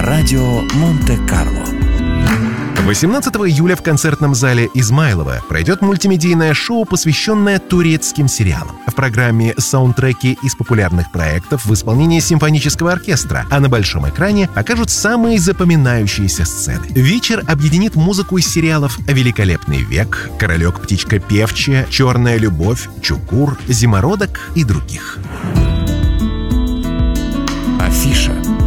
радио Монте-Карло. 18 июля в концертном зале Измайлова пройдет мультимедийное шоу, посвященное турецким сериалам. В программе саундтреки из популярных проектов в исполнении симфонического оркестра, а на большом экране покажут самые запоминающиеся сцены. Вечер объединит музыку из сериалов «Великолепный век», «Королек, птичка певчая», «Черная любовь», «Чукур», «Зимородок» и других. Афиша.